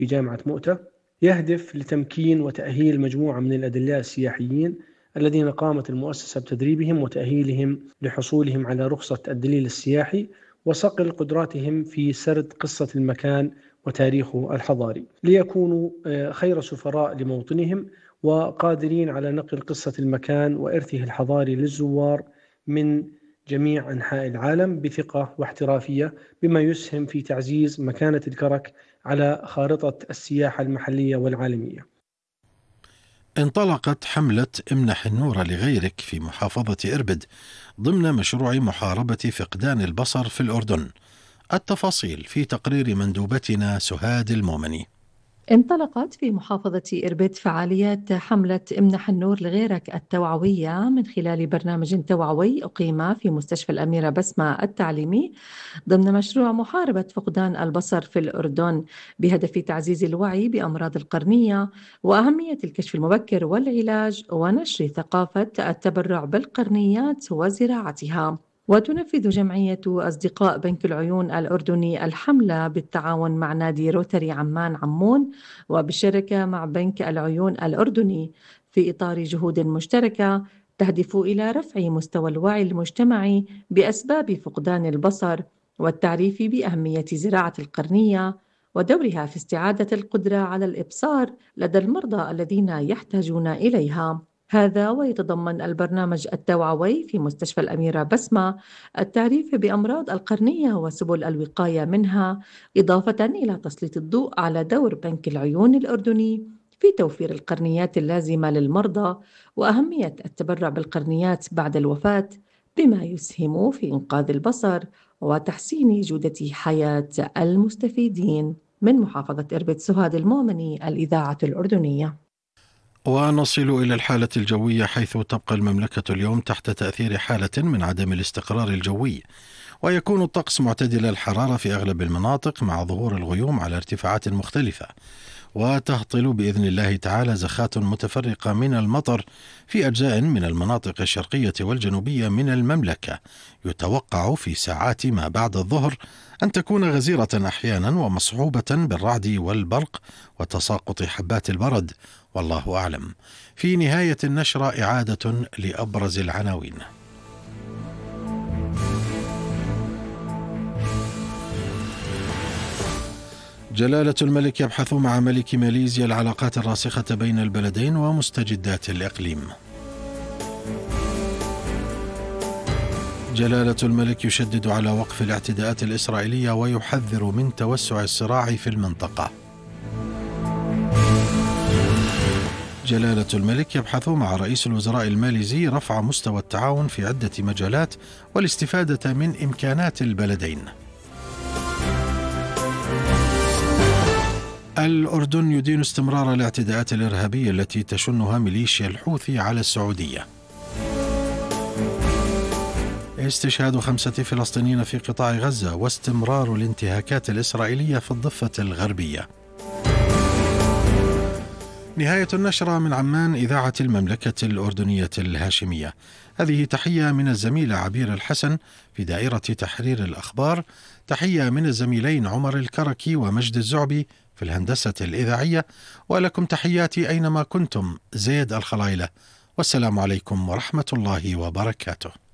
في جامعة مؤتة، يهدف لتمكين وتأهيل مجموعة من الأدلياء السياحيين الذين قامت المؤسسة بتدريبهم وتأهيلهم لحصولهم على رخصة الدليل السياحي وصقل قدراتهم في سرد قصة المكان وتاريخه الحضاري، ليكونوا خير سفراء لموطنهم وقادرين على نقل قصة المكان وإرثه الحضاري للزوار من جميع أنحاء العالم بثقة واحترافية، بما يسهم في تعزيز مكانة الكرك على خارطة السياحة المحلية والعالمية. انطلقت حملة امنح النور لغيرك في محافظة إربد ضمن مشروع محاربة فقدان البصر في الأردن. التفاصيل في تقرير مندوبتنا سهاد المؤمني. انطلقت في محافظة إربد فعاليات حملة امنح النور لغيرك التوعوية من خلال برنامج توعوي أقيم في مستشفى الأميرة بسمة التعليمي ضمن مشروع محاربة فقدان البصر في الأردن، بهدف تعزيز الوعي بأمراض القرنية وأهمية الكشف المبكر والعلاج ونشر ثقافة التبرع بالقرنيات وزراعتها. وتنفذ جمعية أصدقاء بنك العيون الأردني الحملة بالتعاون مع نادي روتري عمان عمون وبالشراكة مع بنك العيون الأردني في إطار جهود مشتركة تهدف إلى رفع مستوى الوعي المجتمعي بأسباب فقدان البصر والتعريف بأهمية زراعة القرنية ودورها في استعادة القدرة على الإبصار لدى المرضى الذين يحتاجون إليها. هذا ويتضمن البرنامج التوعوي في مستشفى الأميرة بسمة التعريف بأمراض القرنية وسبل الوقاية منها، إضافة إلى تسليط الضوء على دور بنك العيون الأردني في توفير القرنيات اللازمة للمرضى وأهمية التبرع بالقرنيات بعد الوفاة، بما يسهم في إنقاذ البصر وتحسين جودة حياة المستفيدين. من محافظة إربد، سهاد المؤمني، الإذاعة الأردنية. ونصل إلى الحالة الجوية، حيث تبقى المملكة اليوم تحت تأثير حالة من عدم الاستقرار الجوي، ويكون الطقس معتدل الحرارة في أغلب المناطق مع ظهور الغيوم على ارتفاعات مختلفة، وتهطل بإذن الله تعالى زخات متفرقة من المطر في أجزاء من المناطق الشرقية والجنوبية من المملكة. يتوقع في ساعات ما بعد الظهر أن تكون غزيرة أحيانا ومصحوبة بالرعد والبرق وتساقط حبات البرد، والله أعلم. في نهاية النشرة إعادة لأبرز العناوين. جلالة الملك يبحث مع ملك ماليزيا العلاقات الراسخة بين البلدين ومستجدات الإقليم. جلالة الملك يشدد على وقف الاعتداءات الإسرائيلية ويحذر من توسع الصراع في المنطقة. جلالة الملك يبحث مع رئيس الوزراء الماليزي رفع مستوى التعاون في عدة مجالات والاستفادة من إمكانات البلدين. الأردن يدين استمرار الاعتداءات الإرهابية التي تشنها ميليشيا الحوثي على السعودية. استشهاد 5 فلسطينيين في قطاع غزة واستمرار الانتهاكات الإسرائيلية في الضفة الغربية. نهاية النشرة من عمان، إذاعة المملكة الأردنية الهاشمية. هذه تحية من الزميلة عبير الحسن في دائرة تحرير الأخبار، تحية من الزميلين عمر الكركي ومجد الزعبي في الهندسة الإذاعية، ولكم تحياتي أينما كنتم، زيد الخلايلة، والسلام عليكم ورحمة الله وبركاته.